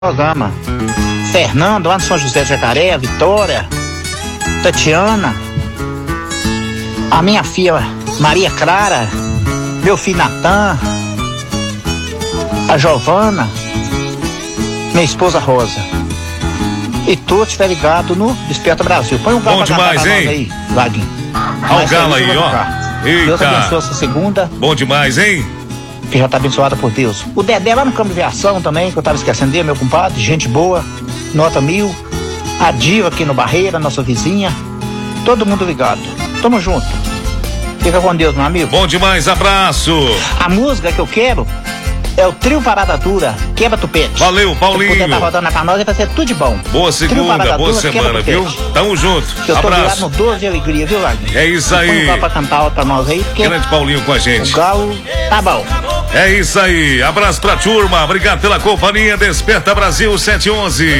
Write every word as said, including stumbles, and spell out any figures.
Programa. Fernando, lá no São José de Jacaré, Vitória, Tatiana, a minha filha Maria Clara, meu filho Natan, a Giovana, minha esposa Rosa. E todos estiver ligado no Desperta Brasil. Põe um galo bom pra demais, cantar pra hein? nós aí, Vaguinho. Olha o galo aí, ó. Eita. Deus abençoe essa segunda. Bom demais, hein? Que já tá abençoada por Deus. O Dedé lá no campo de aviação também, que eu tava esquecendo dele, meu compadre, gente boa, nota mil. A Diva aqui no Barreira, nossa vizinha. Todo mundo ligado. Tamo junto. Fica com Deus, meu amigo. Bom demais, abraço. A música que eu quero é o Trio Parada Dura, Quebra Tupete. Valeu, Paulinho. Se puder tá rodando pra nós, vai ser tudo de bom. Boa segunda, boa semana, viu? Tamo junto. Que eu tô Abraço. virado no doze de alegria, viu, Wagner? É isso Põe aí. um galo pra cantar pra nós aí, porque Grande Paulinho com a gente. o galo tá bom. É isso aí. Abraço pra turma. Obrigado pela companhia. Desperta Brasil sete onze.